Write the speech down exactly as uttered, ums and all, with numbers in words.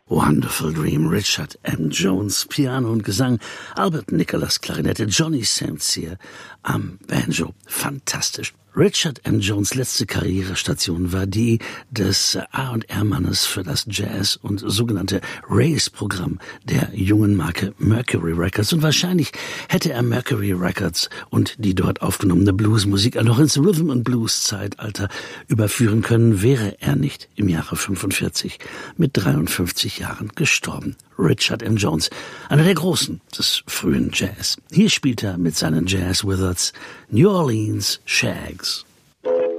Wonderful Dream, Richard M. Jones, Piano und Gesang, Albert Nicholas, Klarinette, Johnny Saint Cyr am Banjo. Fantastisch. Richard M. Jones' letzte Karrierestation war die des A und R-Mannes für das Jazz- und sogenannte Race-Programm der jungen Marke Mercury Records. Und wahrscheinlich hätte er Mercury Records und die dort aufgenommene Bluesmusik auch noch ins Rhythm and Blues-Zeitalter überführen können, wäre er nicht im Jahre fünfundvierzig mit dreiundfünfzig Jahren gestorben. Richard M. Jones, einer der Großen des frühen Jazz. Hier spielt er mit seinen Jazz Wizards New Orleans Shags.